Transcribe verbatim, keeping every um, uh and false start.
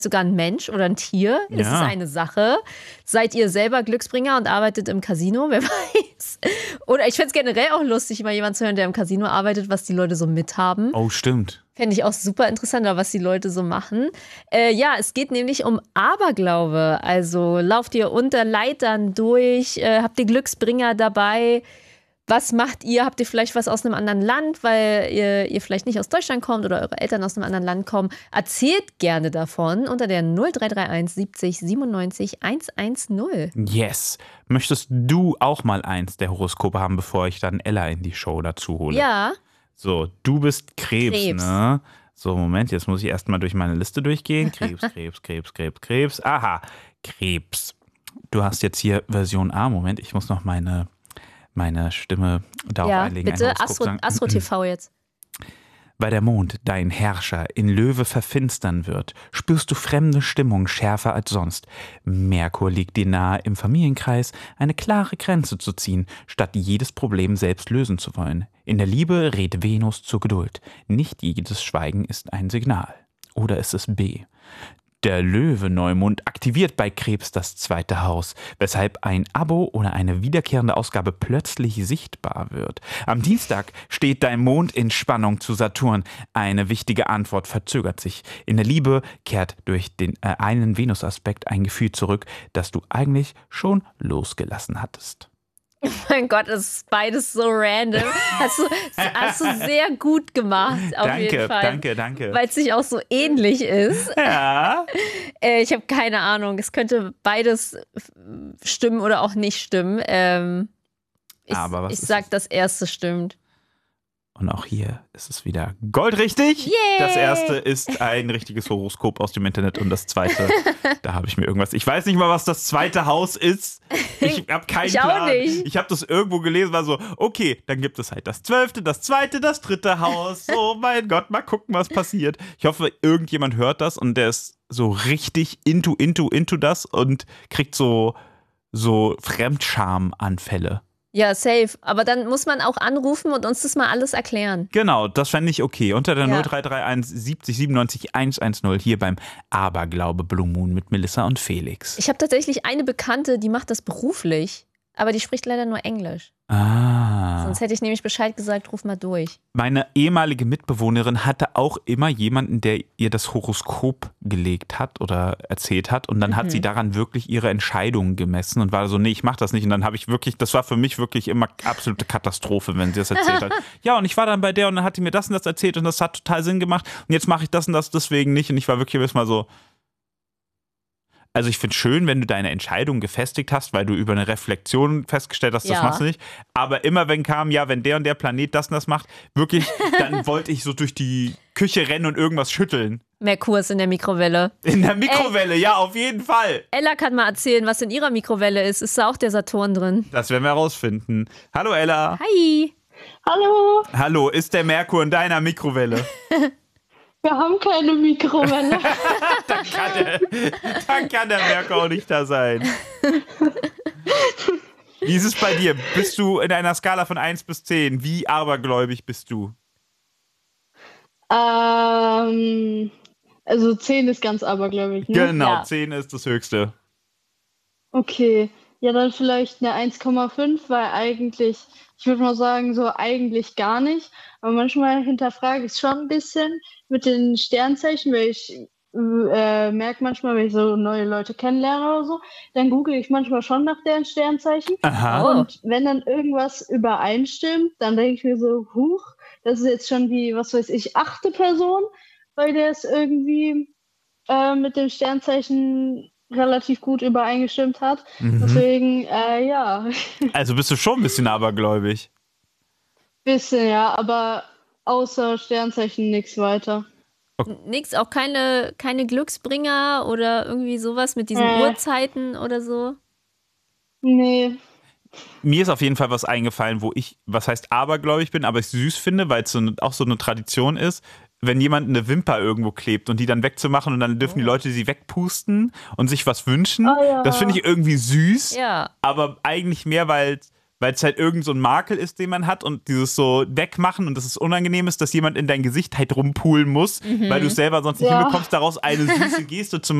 sogar ein Mensch oder ein Tier? Ja. Ist es eine Sache? Seid ihr selber Glücksbringer und arbeitet im Casino? Wer weiß. Oder ich fände es generell auch lustig, mal jemanden zu hören, der im Casino arbeitet, was die Leute so mithaben. Oh, stimmt. Fände ich auch super interessant, was die Leute so machen. Äh, ja, es geht nämlich um Aberglaube. Also lauft ihr unter Leitern durch, äh, habt ihr Glücksbringer dabei? Was macht ihr? Habt ihr vielleicht was aus einem anderen Land, weil ihr, ihr vielleicht nicht aus Deutschland kommt oder eure Eltern aus einem anderen Land kommen? Erzählt gerne davon unter der null drei drei eins siebzig siebenundneunzig hundertzehn. Yes. Möchtest du auch mal eins der Horoskope haben, bevor ich dann Ella in die Show dazu hole? Ja. So, du bist Krebs, Krebs. ne? So, Moment, jetzt muss ich erstmal durch meine Liste durchgehen. Krebs, Krebs, Krebs, Krebs, Krebs. Aha, Krebs. Du hast jetzt hier Version A. Moment, ich muss noch meine... meine Stimme darauf Ja, einlegen. bitte, Astro, Astro T V jetzt. Weil der Mond, dein Herrscher, in Löwe verfinstern wird, spürst du fremde Stimmung schärfer als sonst. Merkur liegt dir nahe, im Familienkreis eine klare Grenze zu ziehen, statt jedes Problem selbst lösen zu wollen. In der Liebe rät Venus zur Geduld. Nicht jedes Schweigen ist ein Signal. Oder ist es B? Der Löwe-Neumond aktiviert bei Krebs das zweite Haus, weshalb ein Abo oder eine wiederkehrende Ausgabe plötzlich sichtbar wird. Am Dienstag steht dein Mond in Spannung zu Saturn. Eine wichtige Antwort verzögert sich. In der Liebe kehrt durch den äh, einen Venus-Aspekt ein Gefühl zurück, das du eigentlich schon losgelassen hattest. Oh mein Gott, es ist beides so random. Hast du, hast du sehr gut gemacht, auf danke, jeden Fall. Danke, danke, Weil es sich auch so ähnlich ist. Ja. äh, ich habe keine Ahnung. Es könnte beides stimmen oder auch nicht stimmen. Ähm, ich Aber was ich ist sag, es? das erste stimmt. Und auch hier ist es wieder goldrichtig. Yay! Das erste ist ein richtiges Horoskop aus dem Internet und das zweite, da habe ich mir irgendwas. Ich weiß nicht mal, was das zweite Haus ist. Ich habe keinen Ich auch Plan. nicht. Ich habe das irgendwo gelesen, war so, okay, dann gibt es halt das zwölfte, das zweite, das dritte Haus. Oh mein Gott, mal gucken, was passiert. Ich hoffe, irgendjemand hört das und der ist so richtig into, into, into das und kriegt so, so Fremdscham-Anfälle. Ja, safe. Aber dann muss man auch anrufen und uns das mal alles erklären. Genau, das fände ich okay. Unter der Ja. null drei drei eins siebzig siebenundneunzig hundertzehn hier beim Aberglaube Blue Moon mit Melissa und Felix. Ich habe tatsächlich eine Bekannte, die macht das beruflich. Aber die spricht leider nur Englisch. Ah. Sonst hätte ich nämlich Bescheid gesagt, ruf mal durch. Meine ehemalige Mitbewohnerin hatte auch immer jemanden, der ihr das Horoskop gelegt hat oder erzählt hat. Und dann mhm. hat sie daran wirklich ihre Entscheidungen gemessen und war so, nee, ich mach das nicht. Und dann habe ich wirklich, das war für mich wirklich immer absolute Katastrophe, wenn sie das erzählt hat. Ja, und ich war dann bei der und dann hat die mir das und das erzählt und das hat total Sinn gemacht. Und jetzt mache ich das und das deswegen nicht. Und ich war wirklich jedes Mal so, also ich finde es schön, wenn du deine Entscheidung gefestigt hast, weil du über eine Reflexion festgestellt hast, das Ja. machst du nicht. Aber immer wenn kam, ja, wenn der und der Planet das und das macht, wirklich, dann wollte ich so durch die Küche rennen und irgendwas schütteln. Merkur ist in der Mikrowelle. In der Mikrowelle, Ey. ja, auf jeden Fall. Ella kann mal erzählen, was in ihrer Mikrowelle ist. Ist da auch der Saturn drin? Das werden wir herausfinden. Hallo Ella. Hi. Hallo, Hallo, ist der Merkur in deiner Mikrowelle? wir haben keine Mikrowelle. dann, kann der, dann kann der Merkur auch nicht da sein. Wie ist es bei dir? Bist du in einer Skala von eins bis zehn? Wie abergläubig bist du? ähm, also zehn ist ganz abergläubig, ne? Genau, Ja. zehn ist das Höchste. Okay, ja dann vielleicht eine eins Komma fünf, weil eigentlich, ich würde mal sagen, so eigentlich gar nicht. Aber manchmal hinterfrage ich es schon ein bisschen mit den Sternzeichen, weil ich äh, merke manchmal, wenn ich so neue Leute kennenlerne oder so, dann google ich manchmal schon nach deren Sternzeichen. Aha. Oh. Und wenn dann irgendwas übereinstimmt, dann denke ich mir so, huch, das ist jetzt schon die, was weiß ich, achte Person, weil der es irgendwie äh, mit dem Sternzeichen relativ gut übereingestimmt hat. Mhm. Deswegen, äh, ja, Also bist du schon ein bisschen abergläubig. bisschen, ja, aber außer Sternzeichen nichts weiter. Nix, auch keine, keine Glücksbringer oder irgendwie sowas mit diesen Äh. Uhrzeiten oder so? Nee, Mir ist auf jeden Fall was eingefallen, wo ich, was heißt abergläubig bin, aber ich süß finde, weil es so eine, auch so eine Tradition ist, wenn jemand eine Wimper irgendwo klebt und die dann wegzumachen und dann dürfen die Leute sie wegpusten und sich was wünschen. Oh ja. Das finde ich irgendwie süß, Ja. aber eigentlich mehr, weil weil es halt irgend so ein Makel ist, den man hat und dieses so wegmachen und dass es unangenehm ist, dass jemand in dein Gesicht halt rumpulen muss, mhm. weil du es selber sonst nicht ja. hinbekommst, daraus eine süße Geste zu machen.